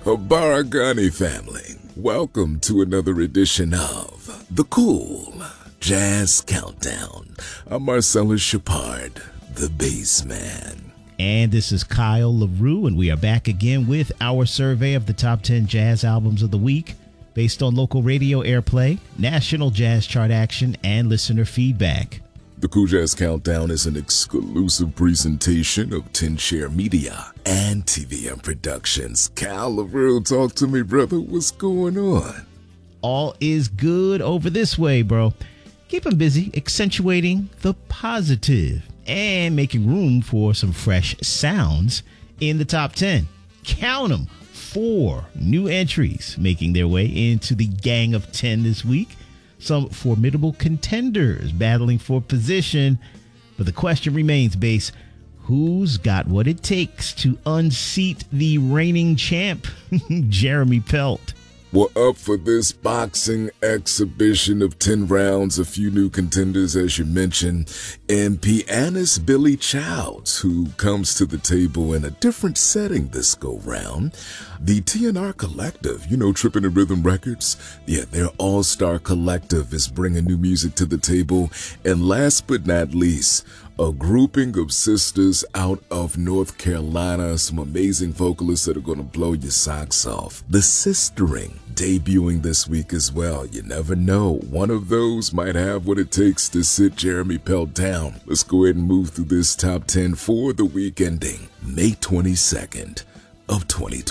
Baragani family, welcome to another edition of The Cool Jazz Countdown. I'm Marcellus Shepard, the bass man. And this is Kyle LaRue, and we are back again with our survey of the top 10 jazz albums of the week based on local radio airplay, national jazz chart action, and listener feedback. The Cool Jazz Countdown is an exclusive presentation of 10 Share Media and TVM Productions. Kyle LaRue, talk to me, brother. What's going on? All is good over this way, bro. Keep 'em busy accentuating the positive and making room for some fresh sounds in the top 10. Count 'em, 4 new entries making their way into the Gang of 10 this week. Some formidable contenders battling for position. But the question remains, Bass, who's got what it takes to unseat the reigning champ, Jeremy Pelt? We're up for this boxing exhibition of 10 rounds, a few new contenders, as you mentioned, and pianist Billy Childs, who comes to the table in a different setting this go-round. The TNR Collective, Trippin' and Rhythm Records, their all-star collective is bringing new music to the table. And last but not least, a grouping of sisters out of North Carolina, some amazing vocalists that are going to blow your socks off. The Sistering debuting this week as well. You never know. One of those might have what it takes to sit Jeremy Pelt down. Let's go ahead and move through this top 10 for the week ending May 22nd of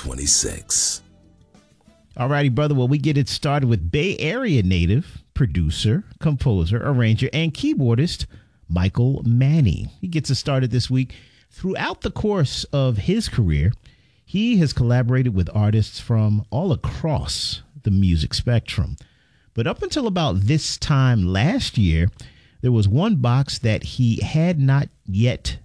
2026. Alrighty, brother. Well, we get it started with Bay Area native, producer, composer, arranger, and keyboardist Michael Manny. He gets us started this week. Throughout the course of his career, he has collaborated with artists from all across the music spectrum. But up until about this time last year, there was one box that he had not yet